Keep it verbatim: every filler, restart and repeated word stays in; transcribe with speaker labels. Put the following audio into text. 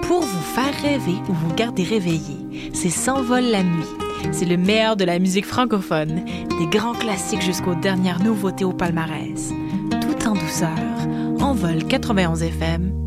Speaker 1: pour vous faire rêver ou vous garder réveillé. C'est S'envole la nuit. C'est le meilleur de la musique francophone, des grands classiques jusqu'aux dernières nouveautés au palmarès. Tout en douceur, Envol quatre-vingt-onze F M,